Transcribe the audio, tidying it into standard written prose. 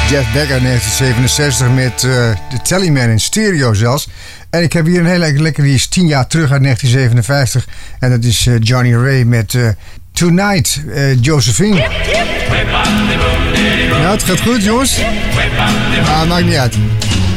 Jeff Becker 1967 met de Tallyman in stereo zelfs. En ik heb hier een hele lekker, die is 10 jaar terug uit 1957. En dat is Johnny Ray met Tonight, Josephine. Nou, het gaat goed jongens. Maakt niet uit.